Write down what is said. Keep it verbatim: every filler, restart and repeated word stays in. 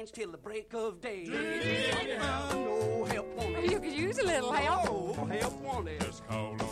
dance till the break of day. No help wanted. You could use a little help. Oh, help wanted. Just call